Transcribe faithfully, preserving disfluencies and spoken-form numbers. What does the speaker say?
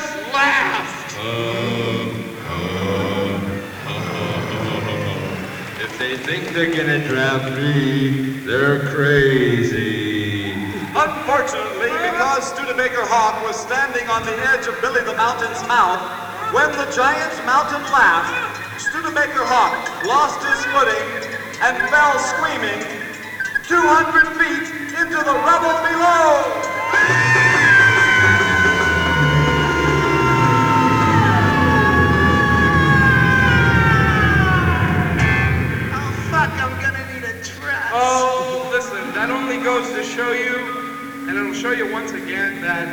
just laughed. If they think they're gonna trap me, they're crazy. Unfortunately, because Studebaker Hawk was standing on the edge of Billy the Mountain's mouth, when the giant mountain laughed, Studebaker Hawk lost his footing and fell screaming two hundred feet into the rubble below. Oh, listen, that only goes to show you, and it'll show you once again that